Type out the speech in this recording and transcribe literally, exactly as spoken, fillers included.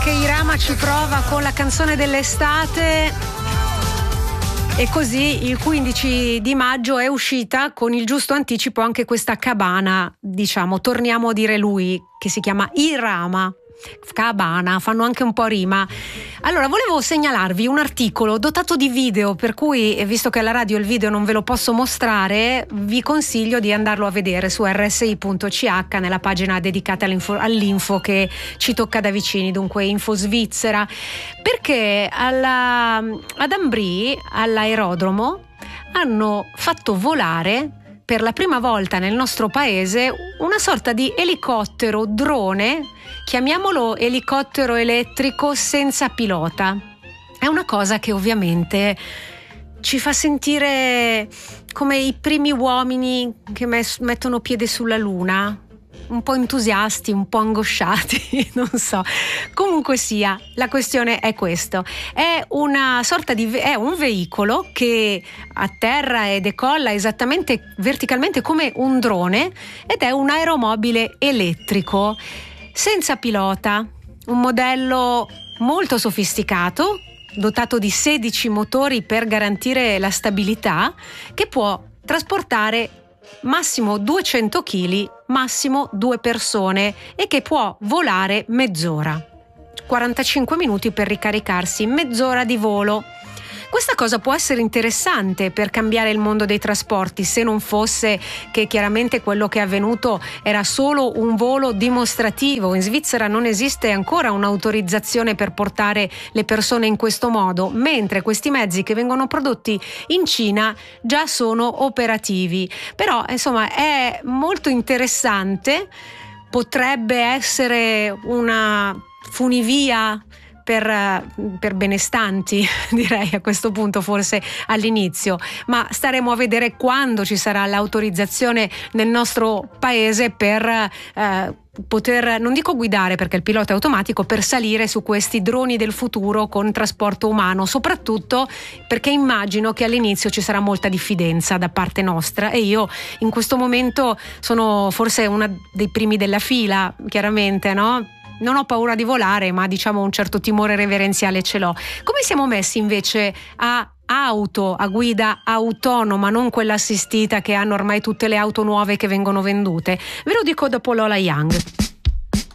anche Irama ci prova con la canzone dell'estate. E così il quindici di maggio è uscita con il giusto anticipo anche questa cabana, diciamo, torniamo a dire lui, che si chiama Irama. Cabana, fanno anche un po' rima. Allora, volevo segnalarvi un articolo dotato di video, per cui, visto che alla radio il video non ve lo posso mostrare, vi consiglio di andarlo a vedere su erre esse i punto ci acca nella pagina dedicata all'info, all'info che ci tocca da vicini, dunque Info Svizzera, perché alla, ad Ambrì, all'aerodromo, hanno fatto volare per la prima volta nel nostro paese una sorta di elicottero drone, chiamiamolo elicottero elettrico senza pilota. È una cosa che ovviamente ci fa sentire come i primi uomini che mes- mettono piede sulla luna, un po' entusiasti, un po' angosciati, non so. Comunque sia, la questione è questo: è una sorta di ve- è un veicolo che atterra e decolla esattamente verticalmente come un drone, ed è un aeromobile elettrico senza pilota, un modello molto sofisticato, dotato di sedici motori per garantire la stabilità, che può trasportare massimo duecento chili, massimo due persone, e che può volare mezz'ora, quarantacinque minuti per ricaricarsi, mezz'ora di volo. Questa cosa può essere interessante per cambiare il mondo dei trasporti, se non fosse che chiaramente quello che è avvenuto era solo un volo dimostrativo. In Svizzera non esiste ancora un'autorizzazione per portare le persone in questo modo, mentre questi mezzi che vengono prodotti in Cina già sono operativi. Però insomma è molto interessante, potrebbe essere una funivia Per, per benestanti, direi a questo punto, forse all'inizio, ma staremo a vedere quando ci sarà l'autorizzazione nel nostro paese per eh, poter, non dico guidare perché il pilota è automatico, per salire su questi droni del futuro con trasporto umano, soprattutto perché immagino che all'inizio ci sarà molta diffidenza da parte nostra, e io in questo momento sono forse una dei primi della fila, chiaramente, no? Non ho paura di volare, ma diciamo un certo timore reverenziale ce l'ho. Come siamo messi invece a auto, a guida autonoma, non quella assistita che hanno ormai tutte le auto nuove che vengono vendute? Ve lo dico dopo Lola Young.